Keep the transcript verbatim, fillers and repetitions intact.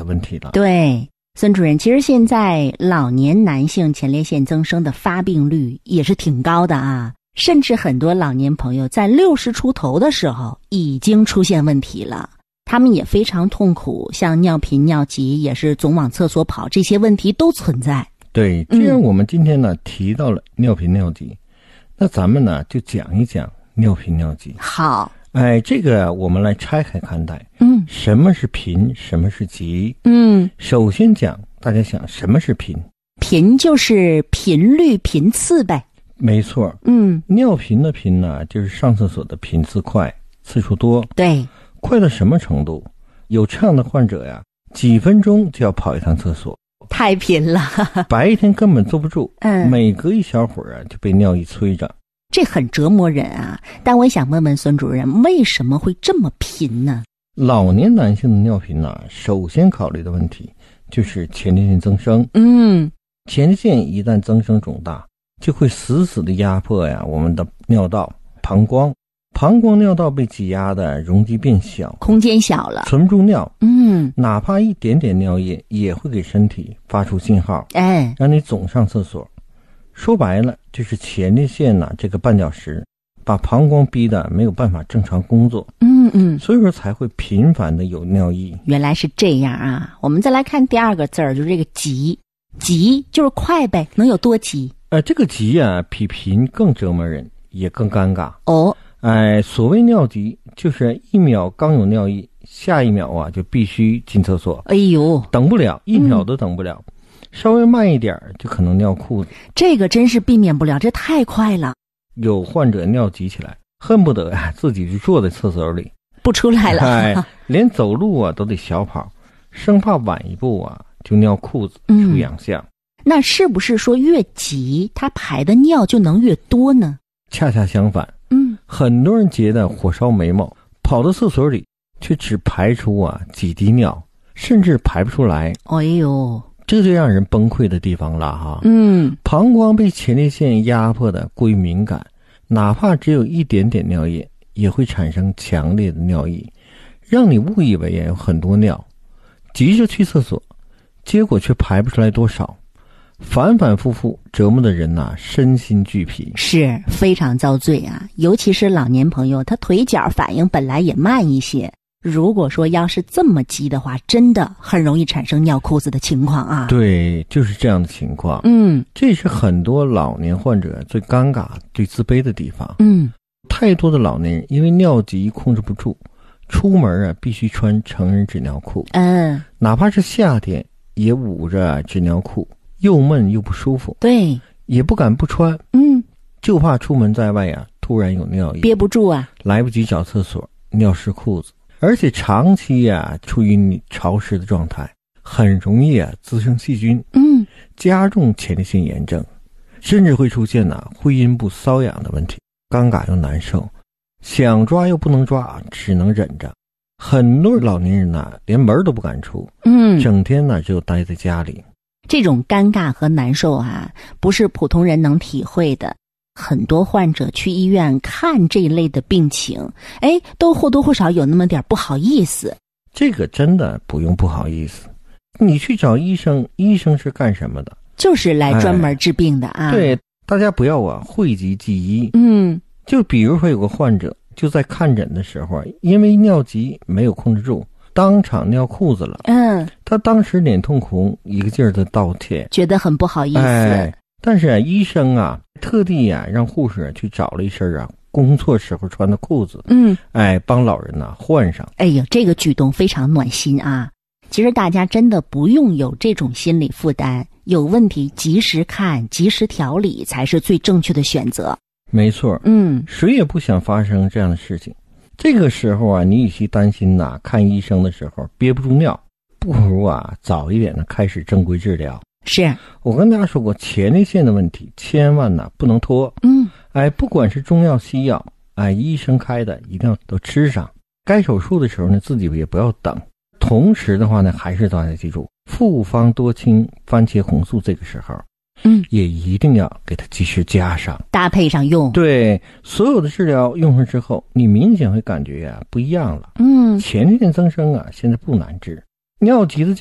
的问题了。 对，孙主任，其实现在老年男性前列腺增生的发病率也是挺高的啊，甚至很多老年朋友在六十出头的时候已经出现问题了，他们也非常痛苦，像尿频尿急也是总往厕所跑，这些问题都存在。 对，既然我们今天呢、嗯、提到了尿频尿急，那咱们呢就讲一讲尿频尿急。 好， 哎，这个我们来拆开看待。 嗯， 什么是频，什么是急？ 嗯， 首先讲，大家想什么是频？ 频就是频率频次呗。 没错。 嗯， 尿频的频呢，就是上厕所的频次快，次数多。 对， 快到什么程度？有这样的患者呀，几分钟就要跑一趟厕所， 太频了， 白天根本坐不住。 嗯， 每隔一小会儿啊，就被尿意催着。 这很折磨人啊！但我想问问孙主任，为什么会这么频呢？ 老年男性的尿频呢、啊，首先考虑的问题就是前列腺增生。 嗯， 前列腺一旦增生肿大，就会死死的压迫呀我们的尿道、膀胱。膀胱尿道被挤压的容积变小， 空间小了， 存不住尿。 嗯， 哪怕一点点尿液也会给身体发出信号， 哎， 让你总上厕所。说白了，就是前列腺呐、啊、这个绊脚石，把膀胱逼得没有办法正常工作。 嗯嗯， 所以说才会频繁的有尿意。 原来是这样啊！我们再来看第二个字儿，就是这个急，急就是快呗，能有多急？ 呃，这个急啊，比频更折磨人，也更尴尬。 哦， 哎，所谓尿急，就是一秒刚有尿意，下一秒啊就必须进厕所。 哎呦， 等不了，一秒都等不了。嗯，稍微慢一点就可能尿裤子。 这个真是避免不了，这太快了。 有患者尿急起来，恨不得啊自己就坐在厕所里不出来了， 哎，连走路啊都得小跑，生怕晚一步啊就尿裤子出洋相。嗯， 那是不是说越急，他排的尿就能越多呢？ 恰恰相反。 嗯， 很多人觉得火烧眉毛，跑到厕所里却只排出啊几滴尿，甚至排不出来。 哎呦， 这就让人崩溃的地方了哈。 嗯， 膀胱被前列腺压迫的过于敏感，哪怕只有一点点尿液，也会产生强烈的尿意，让你误以为有很多尿，急着去厕所，结果却排不出来多少，反反复复折磨的人呐、啊，身心俱疲， 是非常遭罪啊！尤其是老年朋友，他腿脚反应本来也慢一些，如果说要是这么急的话，真的很容易产生尿裤子的情况啊。 对，就是这样的情况。 嗯， 这是很多老年患者最尴尬、最自卑的地方。 嗯， 太多的老年人因为尿急控制不住，出门啊必须穿成人纸尿裤。 嗯， 哪怕是夏天也捂着纸尿裤，又闷又不舒服。 对， 也不敢不穿。 嗯， 就怕出门在外呀、啊，突然有尿意， 憋不住啊， 来不及找厕所，尿湿裤子。而且长期呀、啊、处于你潮湿的状态，很容易啊滋生细菌， 嗯， 加重前列腺炎症，甚至会出现呐、啊、会阴部瘙痒的问题，尴尬又难受，想抓又不能抓，只能忍着。很多老年人呐、啊、连门都不敢出， 嗯， 整天呢只有待在家里。 这种尴尬和难受啊，不是普通人能体会的。很多患者去医院看这一类的病情，哎，都或多或少有那么点不好意思。 这个真的不用不好意思，你去找医生，医生是干什么的？ 就是来专门治病的啊。 哎、对，大家不要啊讳疾忌医。 嗯， 就比如说有个患者就在看诊的时候，因为尿急没有控制住，当场尿裤子了。 嗯， 他当时脸通红，一个劲儿的道歉， 觉得很不好意思。 哎，但是啊，医生啊特地啊让护士、啊、去找了一身啊工作时候穿的裤子， 嗯， 哎，帮老人呐、啊、换上。 哎呦，这个举动非常暖心啊！其实大家真的不用有这种心理负担，有问题及时看，及时调理才是最正确的选择。 没错， 嗯， 谁也不想发生这样的事情。这个时候啊，你与其担心呐、啊，看医生的时候憋不住尿，不如啊早一点的开始正规治疗。 是我跟大家说过，前列腺的问题千万呐不能拖。 嗯， 哎，不管是中药西药，哎，医生开的一定要都吃上。该手术的时候呢，自己也不要等。同时的话呢，还是大家记住，复方多清番茄红素这个时候， 嗯， 也一定要给它及时加上， 搭配上用。 对，所有的治疗用上之后，你明显会感觉呀、啊、不一样了。 嗯， 前列腺增生啊，现在不难治。尿急的